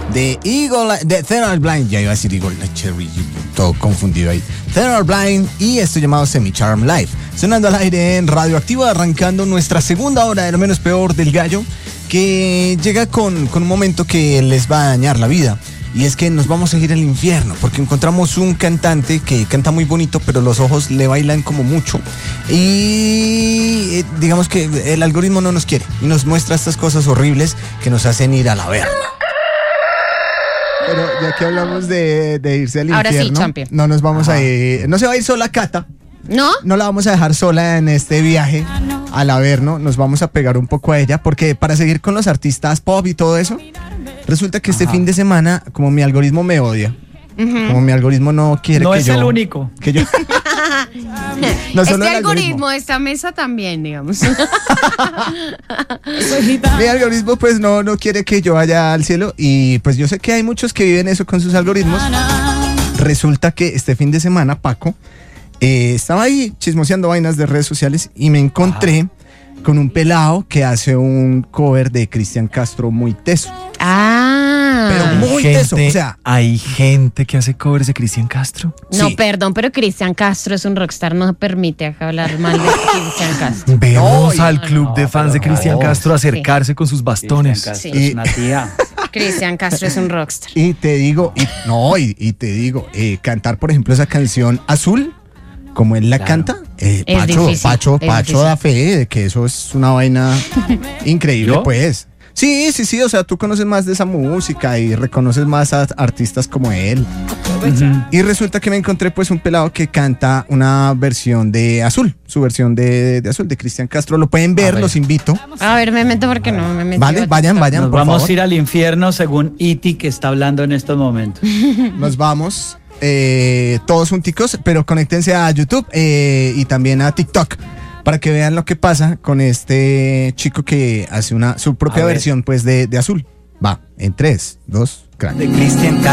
de Thin Blind. Ya iba a decir Eagle Cherry, todo confundido ahí. Thin Blind y esto llamado Semi Charm Live. Sonando al aire en Radioactiva, arrancando nuestra segunda hora de Lo Menos Peor del Gallo, que llega con un momento que les va a dañar la vida. Y es que nos vamos a ir al infierno, porque encontramos un cantante que canta muy bonito, pero los ojos le bailan como mucho. Y digamos que el algoritmo no nos quiere y nos muestra estas cosas horribles que nos hacen ir a la verga. Pero ya que hablamos de irse al ahora infierno, sí, champion. no nos vamos a ir, no se va a ir sola Cata. ¿No? No la vamos a dejar sola en este viaje al Averno, nos vamos a pegar un poco a ella, porque para seguir con los artistas pop y todo eso, resulta que este fin de semana, como mi algoritmo me odia, como mi algoritmo no quiere no que es yo... el único. Que yo... no solo este el algoritmo de esta mesa también, digamos. Mi algoritmo pues no quiere que yo vaya al cielo, y pues yo sé que hay muchos que viven eso con sus algoritmos. Resulta que este fin de semana, Paco, estaba ahí chismoseando vainas de redes sociales y me encontré con un pelado que hace un cover de Cristian Castro muy teso. Pero muy teso, o sea, ¿hay gente que hace covers de Cristian Castro? No, sí. perdón, pero Cristian Castro es un rockstar, no permite acá hablar mal de Cristian Castro. Vemos No, al club de fans de Cristian Castro acercarse con sus bastones. Sí. Es una tía. Cristian Castro es un rockstar. Y te digo, cantar por ejemplo esa canción Azul, como él la canta, Pacho difícil. da fe de que eso es una vaina increíble. ¿Yo? Pues. Sí, o sea, tú conoces más de esa música y reconoces más a artistas como él. Y resulta que me encontré pues un pelado que canta una versión de Azul, su versión de Azul de Cristian Castro. Lo pueden ver, los invito. A ver, me meto porque no me meto. Vale, vayan, Nos por vamos favor. a ir al infierno según Iti, que está hablando en estos momentos. Nos vamos todos junticos, pero conéctense a YouTube y también a TikTok para que vean lo que pasa con este chico que hace su propia versión pues de Azul. Va, en 3, 2, crack. De Cristian